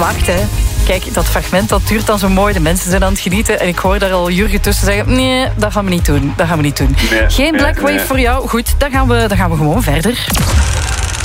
wacht, hè. Kijk, dat fragment dat duurt dan zo mooi. De mensen zijn aan het genieten. En ik hoor daar al Jurgen tussen zeggen... Nee, dat gaan we niet doen. Nee, Geen Black Wave voor jou. Goed, dan gaan we gewoon verder.